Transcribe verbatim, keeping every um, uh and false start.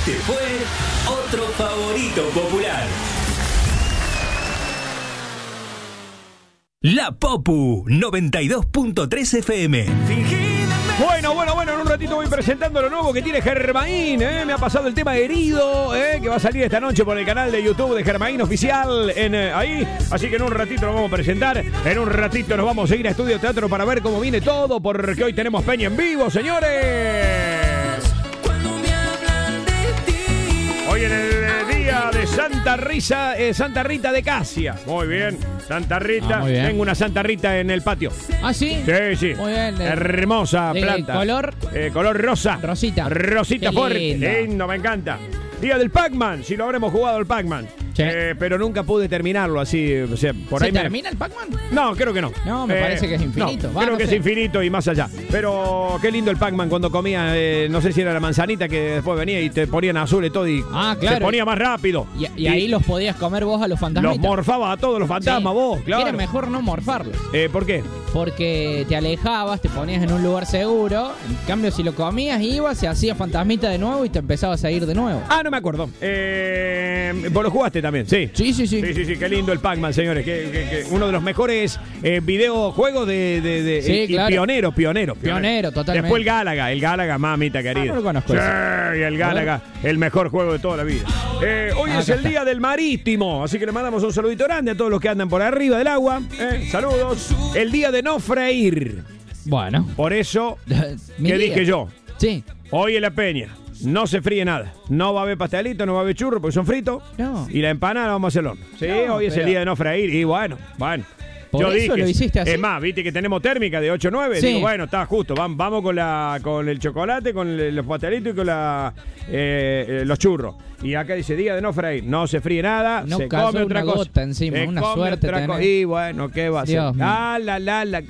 Este fue otro favorito popular. La Popu noventa y dos punto tres F M. Bueno, bueno, bueno, en un ratito voy presentando lo nuevo que tiene Germain, ¿eh? Me ha pasado el tema Herido, ¿eh? Que va a salir esta noche por el canal de YouTube de Germain Oficial, en, eh, ahí. Así que en un ratito lo vamos a presentar. En un ratito nos vamos a ir a Estudio Teatro para ver cómo viene todo, porque hoy tenemos Peña en vivo, señores. Hoy en el día de Santa Rita, eh, Santa Rita de Casia. Muy bien, Santa Rita. Ah, muy bien. Tengo una Santa Rita en el patio. ¿Ah, sí? Sí, sí. Muy bien. De, Hermosa de planta. color. Eh, color rosa. Rosita. Rosita Qué fuerte. linda. Lindo, me encanta. Día del Pac-Man, si lo habremos jugado el Pac-Man. Sí. Eh, pero nunca pude terminarlo así. O sea, por ¿Se ahí me... termina el Pac-Man? No, creo que no. No, me parece que es infinito. No, Va, creo no que sé. es infinito y más allá. Pero qué lindo el Pac-Man cuando comía, eh, no sé si era la manzanita que después venía y te ponían azul y todo y Ah, claro. se ponía más rápido. Y, y ahí los podías comer vos a los fantasmitas. Los morfaba a todos los fantasmas, Sí. vos, claro. Era mejor no morfarlos. Eh, ¿Por qué? Porque te alejabas, te ponías en un lugar seguro. En cambio, si lo comías, ibas, se hacía fantasmita de nuevo y te empezabas a ir de nuevo. Ah, no me acuerdo. Eh, vos lo jugaste también, sí. Sí, sí, sí. Sí, sí, sí, qué lindo el Pac-Man, señores. Que, que- que uno de los mejores eh, videojuegos de, de, de- Sí, y claro. pionero, pionero, Pionero, totalmente. Después el Gálaga, el Gálaga, mamita querida. Ah, no lo conozco Sí, ese. el Gálaga, el mejor juego de toda la vida. Eh, hoy Ah, es acá el está. día del marítimo, así que le mandamos un saludito grande a todos los que andan por arriba del agua. Eh, saludos. El día de no freír. Bueno. Por eso, Mi ¿qué día. dije yo? Sí. Hoy en la Peña no se fríe nada. No va a haber pastelito, no va a haber churro porque son fritos. No. Y la empanada la vamos a hacer al horno. Sí, No, hoy es pero- el día de no freír. Y bueno, bueno. Por Yo eso dije, lo hiciste así. Es más, viste que tenemos térmica de ocho nueve. Sí. Digo, bueno, está justo. Vam- Vamos con la con el chocolate, con el- los pastelitos y con la, eh, eh, los churros. Y acá dice día de no freír. No se fríe nada. No se cayó come otra una cosa. gota encima, Se una come suerte otra tenés. co- Y bueno, ¿qué va a hacer? Dios mío. Ah, la, la, la.